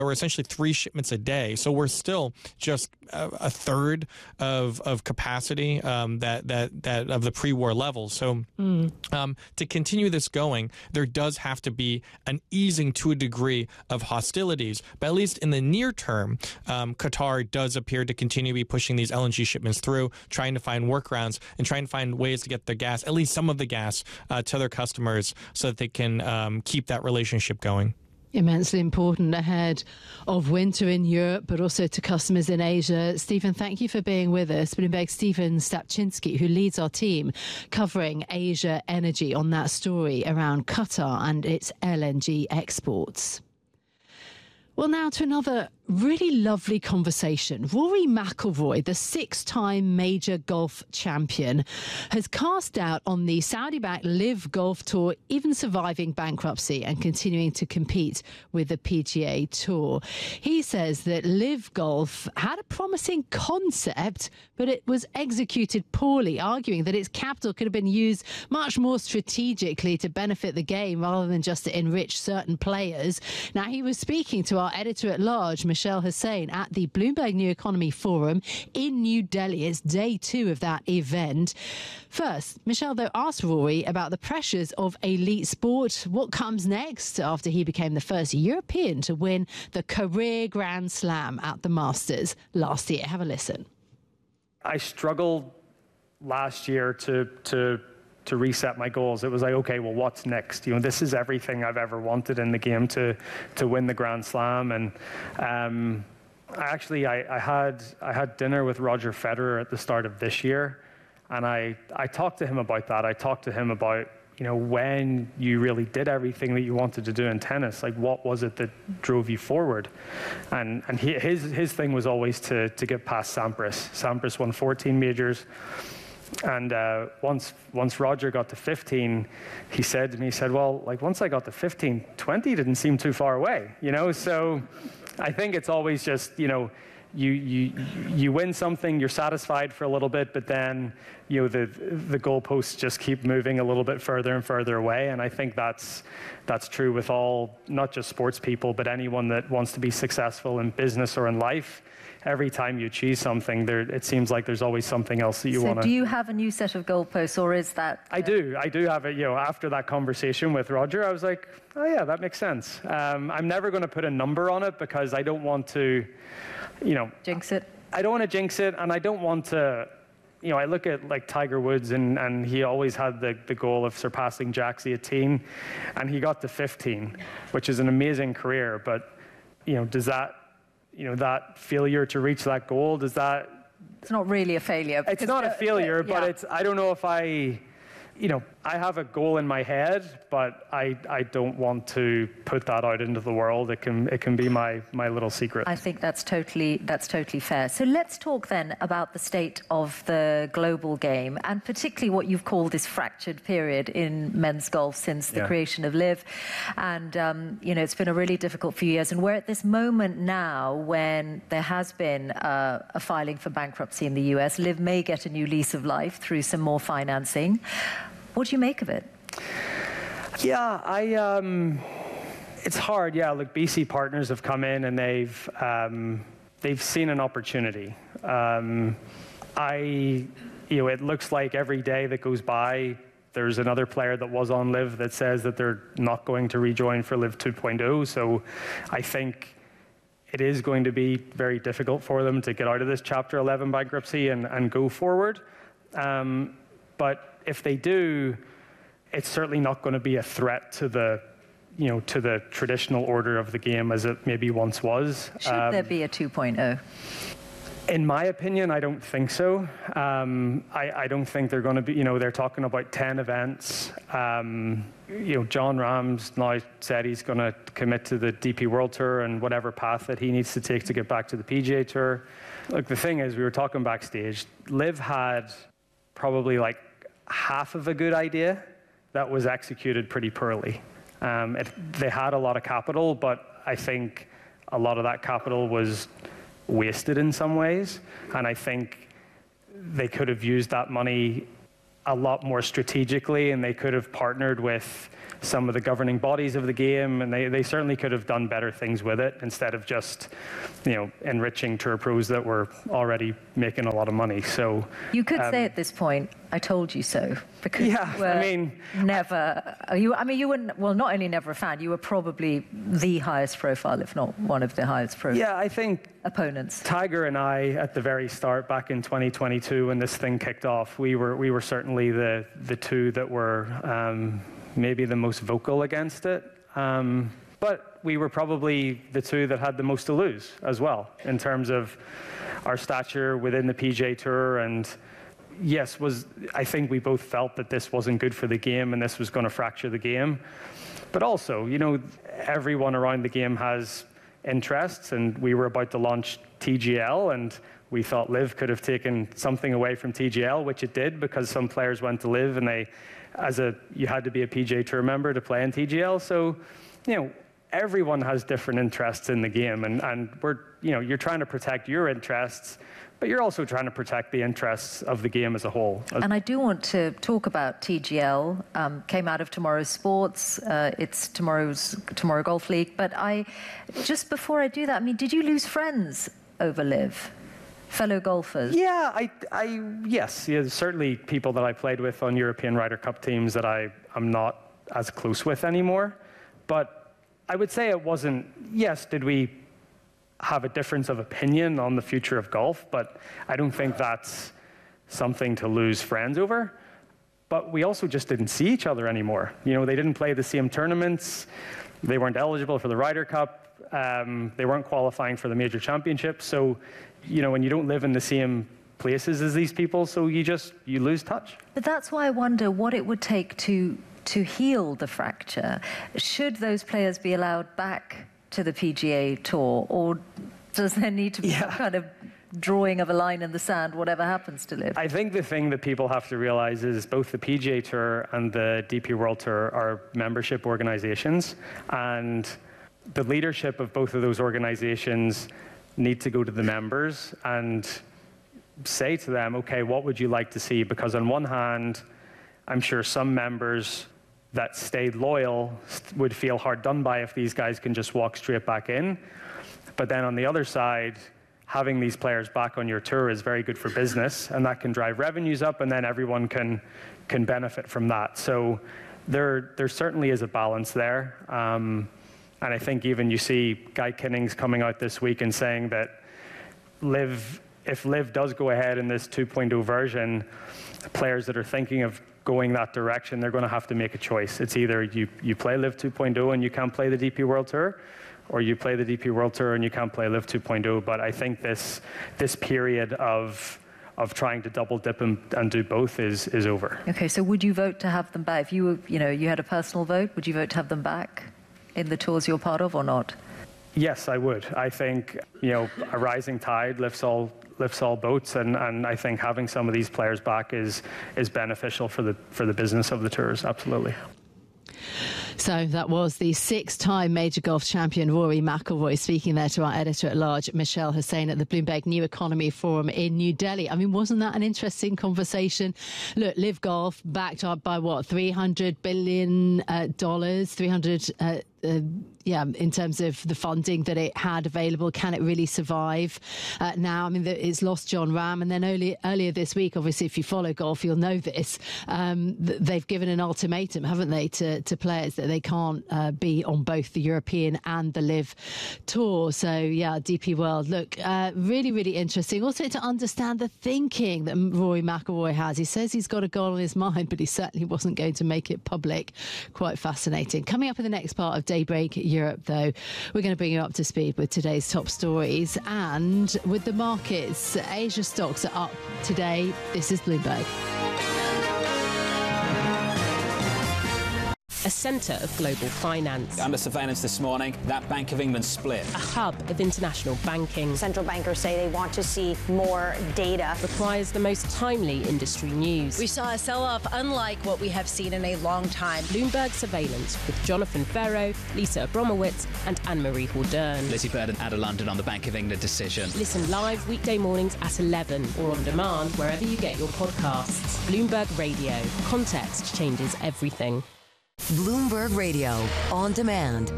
or essentially 3 shipments a day. So we're still just a third of capacity that of the pre-war levels. So to continue this going, there does have to be an easing to a degree of hostilities. But at least in the near term, Qatar does appear to continue to be pushing these LNG shipments through, trying to find workarounds and trying to find ways to get the gas, at least some of the gas, to their customers so that they can keep that relationship going. Immensely important ahead of winter in Europe, but also to customers in Asia. Stephen, thank you for being with us. Bloomberg's Stephen Stapczynski, who leads our team covering Asia energy on that story around Qatar and its LNG exports. Well, now to another really lovely conversation. Rory McIlroy, the 6-time major golf champion, has cast doubt on the Saudi-backed Live Golf Tour even surviving bankruptcy and continuing to compete with the PGA Tour. He says that Live Golf had a promising concept, but it was executed poorly, arguing that its capital could have been used much more strategically to benefit the game rather than just to enrich certain players. Now, he was speaking to our editor-at-large, Michelle Hussain, at the Bloomberg New Economy Forum in New Delhi. It's day 2 of that event. First, Michelle, though, asked Rory about the pressures of elite sport. What comes next after he became the first European to win the career Grand Slam at the Masters last year? Have a listen. I struggled last year to reset my goals. It was like, okay, well, what's next? You know, this is everything I've ever wanted in the game to win the Grand Slam. And I had dinner with Roger Federer at the start of this year, and I talked to him about that. I talked to him about, you know, when you really did everything that you wanted to do in tennis, like what was it that drove you forward? And his thing was always to get past Sampras. Sampras won 14 majors. And once Roger got to 15, he said to me, well, like once I got to 15, 20 didn't seem too far away, you know? So I think it's always just, you know, you win something, you're satisfied for a little bit, but then, you know, the goalposts just keep moving a little bit further and further away. And I think that's true with all, not just sports people, but anyone that wants to be successful in business or in life. Every time you achieve something, it seems like there's always something else that you want to... So do you have a new set of goalposts, or is that... I do have it. You know, after that conversation with Roger, I was like, oh yeah, that makes sense. I'm never going to put a number on it because I don't want to, you know... Jinx it? I don't want to jinx it, and I don't want to... You know, I look at like Tiger Woods, and he always had the goal of surpassing Jack's 18, and he got to 15, which is an amazing career, but, you know, does that... You know, that failure to reach that goal, does that... It's not really a failure. It's not a failure, but it's... I don't know if you know, I have a goal in my head, but I don't want to put that out into the world. It can be my little secret. I think that's totally fair. So let's talk then about the state of the global game, and particularly what you've called this fractured period in men's golf since the creation of Live. And you know, it's been a really difficult few years, and we're at this moment now when there has been a filing for bankruptcy in the US. Live may get a new lease of life through some more financing. What do you make of it? Yeah, it's hard. Yeah, look, BC Partners have come in and they've seen an opportunity. You know, it looks like every day that goes by, there's another player that was on Live that says that they're not going to rejoin for Live 2.0. So I think it is going to be very difficult for them to get out of this Chapter 11 bankruptcy and go forward. But if they do, it's certainly not going to be a threat to the, you know, to the traditional order of the game as it maybe once was. Should there be a 2.0? In my opinion, I don't think so. I don't think they're going to be, you know, they're talking about 10 events. You know, Jon Rahm's now said he's going to commit to the DP World Tour and whatever path that he needs to take to get back to the PGA Tour. Look, the thing is, we were talking backstage, Liv had probably like half of a good idea that was executed pretty poorly. They had a lot of capital, but I think a lot of that capital was wasted in some ways, and I think they could have used that money a lot more strategically, and they could have partnered with some of the governing bodies of the game, and they certainly could have done better things with it instead of just, enriching tour pros that were already making a lot of money. So you could say at this point, "I told you so," because you were you were not only never a fan, you were probably the highest profile, if not one of the highest profile. Yeah, I think opponents. Tiger and I, at the very start, back in 2022, when this thing kicked off, we were certainly the two that were maybe the most vocal against it. But we were probably the two that had the most to lose as well, in terms of our stature within the PGA Tour. And yes, I think we both felt that this wasn't good for the game and this was going to fracture the game. But also, everyone around the game has interests, and we were about to launch TGL, and we thought LIV could have taken something away from TGL, which it did, because some players went to LIV and you had to be a PGA Tour member to play in TGL. So, everyone has different interests in the game, and you're trying to protect your interests, but you're also trying to protect the interests of the game as a whole. And I do want to talk about TGL. Came out of Tomorrow Sports. It's Tomorrow Golf League. But just before I do that, did you lose friends over LIV? Fellow golfers? Yeah, yes. Certainly people that I played with on European Ryder Cup teams that I'm not as close with anymore. But I would say it wasn't, yes, did we have a difference of opinion on the future of golf, but I don't think that's something to lose friends over. But we also just didn't see each other anymore. They didn't play the same tournaments. They weren't eligible for the Ryder Cup. They weren't qualifying for the major championships. So, when you don't live in the same places as these people, so you lose touch. But that's why I wonder what it would take to heal the fracture. Should those players be allowed back to the PGA Tour, or does there need to be some kind of drawing of a line in the sand, whatever happens to LIV? I think the thing that people have to realize is both the PGA Tour and the DP World Tour are membership organizations, and the leadership of both of those organizations need to go to the members and say to them, okay, what would you like to see? Because on one hand, I'm sure some members that stayed loyal would feel hard done by if these guys can just walk straight back in. But then on the other side, having these players back on your tour is very good for business, and that can drive revenues up, and then everyone can benefit from that. So there certainly is a balance there. And I think even you see Guy Kinnings coming out this week and saying that if LIV does go ahead in this 2.0 version, players that are thinking of going that direction, they're going to have to make a choice. It's either you play LIV 2.0 and you can't play the DP World Tour, or you play the DP World Tour and you can't play LIV 2.0. But I think this period of trying to double dip and do both is over. Okay, so would you vote to have them back? If you had a personal vote, would you vote to have them back in the tours you're part of, or not? Yes, I would. I think a rising tide lifts all boats, and I think having some of these players back is beneficial for the business of the tours. Absolutely. So that was the 6-time major golf champion Rory McIlroy speaking there to our editor-at-large, Michelle Hussain, at the Bloomberg New Economy Forum in New Delhi. Wasn't that an interesting conversation? Look, LIV Golf backed up by $300 billion, in terms of the funding that it had available. Can it really survive now? It's lost John Rahm, and then earlier this week, obviously, if you follow golf, you'll know this. They've given an ultimatum, haven't they, to players that they can't be on both the European and the LIV Tour. So, DP World, look, really, really interesting. Also to understand the thinking that Rory McIlroy has. He says he's got a goal on his mind, but he certainly wasn't going to make it public. Quite fascinating. Coming up in the next part of Daybreak Europe, though, we're going to bring you up to speed with today's top stories and with the markets. Asia stocks are up today. This is Bloomberg. centre of global finance. Under surveillance this morning, that Bank of England split. A hub of international banking. Central bankers say they want to see more data. Requires the most timely industry news. We saw a sell-off unlike what we have seen in a long time. Bloomberg Surveillance with Jonathan Ferro, Lisa Abromowitz and Anne-Marie Haldern. Lizzie Burden out of London on the Bank of England decision. Listen live weekday mornings at 11 or on demand wherever you get your podcasts. Bloomberg Radio. Context changes everything. Bloomberg Radio. On demand.